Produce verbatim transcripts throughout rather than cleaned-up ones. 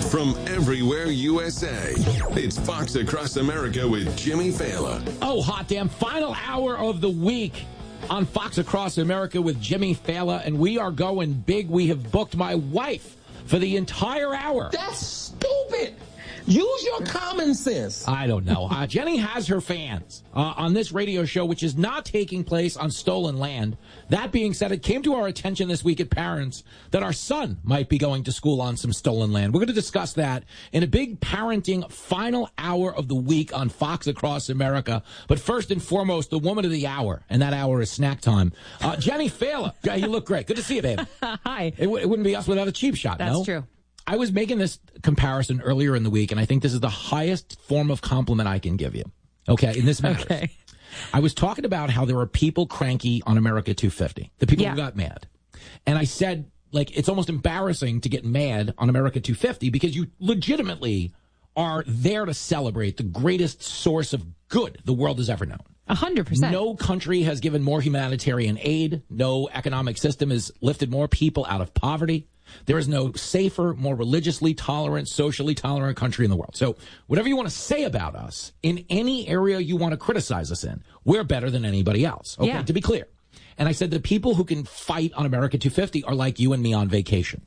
from everywhere U S A. It's Fox Across America with Jimmy Fallon. Oh, hot damn. Final hour of the week on Fox Across America with Jimmy Fallon, and we are going big. We have booked my wife for the entire hour. That's stupid. Use your common sense. I don't know. Uh, Jenny has her fans uh, on this radio show, which is not taking place on stolen land. That being said, it came to our attention this week at Parents that our son might be going to school on some stolen land. We're going to discuss that in a big parenting final hour of the week on Fox Across America. But first and foremost, the woman of the hour, and that hour is snack time. Uh, Jenny Fallon. You look great. Good to see you, babe. Hi. It, w- it wouldn't be us without a cheap shot, That's no? true. I was making this comparison earlier in the week, and I think this is the highest form of compliment I can give you. Okay, in this matter. Okay. I was talking about how there are people cranky on America two fifty, the people Yeah. who got mad. And I said, like, it's almost embarrassing to get mad on America two fifty because you legitimately are there to celebrate the greatest source of good the world has ever known. A hundred percent. No country has given more humanitarian aid. No economic system has lifted more people out of poverty. There is no safer, more religiously tolerant, socially tolerant country in the world. So whatever you want to say about us, in any area you want to criticize us in, we're better than anybody else. Okay, Yeah. to be clear. And I said the people who can fight on America two fifty are like you and me on vacation.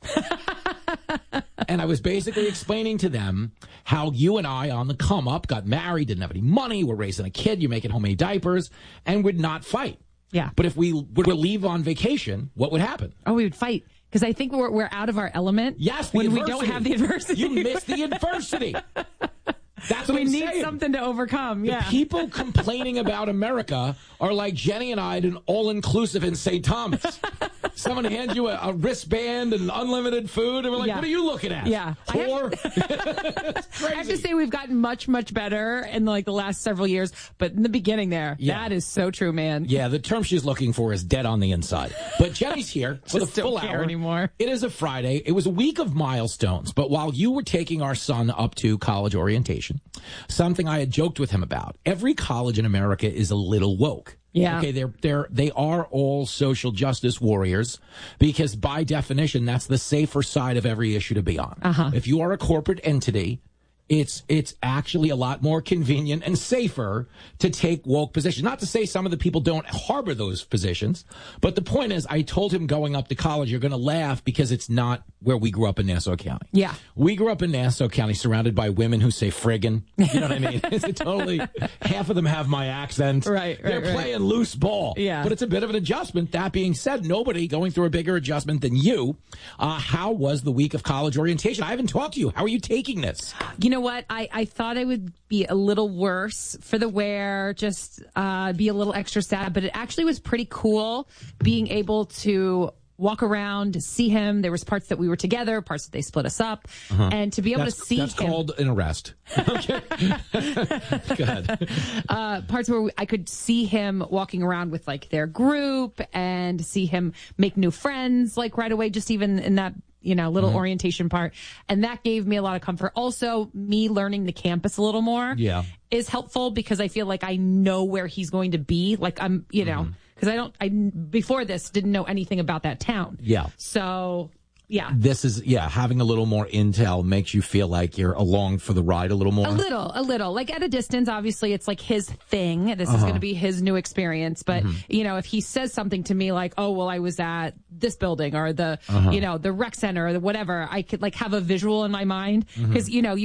And I was basically explaining to them how you and I on the come up got married, didn't have any money, we're raising a kid, you're making homemade diapers, and would not fight. Yeah. But if we were to leave on vacation, what would happen? Oh, we would fight. Because I think we're, we're out of our element. Yes, the when adversity. we don't have the adversity. You miss the adversity. That's So what we I'm need saying. something to overcome. The Yeah. people complaining about America are like Jenny and I at an all-inclusive in Saint Thomas. Someone hands you a, a wristband and unlimited food, and we're like, Yeah. what are you looking at? Yeah. I have- Whore? It's crazy. I have to say we've gotten much, much better in like the last several years. But in the beginning there, Yeah. that is so true, man. Yeah, the term she's looking for is dead on the inside. But Jenny's here for the Just don't full care hour. anymore. It is a Friday. It was a week of milestones. But while you were taking our son up to college orientation, something I had joked with him about, every college in America is a little woke. Yeah. Okay, they're they're they are all social justice warriors because by definition that's the safer side of every issue to be on. Uh-huh. If you are a corporate entity, it's it's actually a lot more convenient and safer to take woke positions. Not to say some of the people don't harbor those positions, but the point is, I told him going up to college, you're going to laugh because it's not where we grew up in Nassau County. Yeah. We grew up in Nassau County surrounded by women who say friggin'. You know what I mean? It's totally, half of them have my accent. Right, right, They're right. playing loose ball. Yeah. But it's a bit of an adjustment. That being said, nobody going through a bigger adjustment than you. Uh, how was the week of college orientation? I haven't talked to you. How are you taking this? You know what? I, I thought I would be a little worse for the wear, just uh, be a little extra sad, but it actually was pretty cool being able to walk around, see him. There was parts that we were together, parts that they split us up, and to be able That's, to see that's him. called an arrest. Okay. Go ahead. uh, parts where I could see him walking around with like their group and see him make new friends like right away, just even in that, you know, little Mm-hmm. orientation part. And that gave me a lot of comfort. Also, me learning the campus a little more Yeah. is helpful because I feel like I know where he's going to be. Like I'm, you know, Mm-hmm. because I don't, I, before this didn't know anything about that town. Yeah. So, yeah. This is, yeah, having a little more intel makes you feel like you're along for the ride a little more. A little, a little. Like at a distance, obviously, it's like his thing. This Uh-huh. is going to be his new experience. But, Mm-hmm. you know, if he says something to me like, oh, well, I was at this building or the, Uh-huh. you know, the rec center or the whatever, I could like have a visual in my mind. Because, you know, you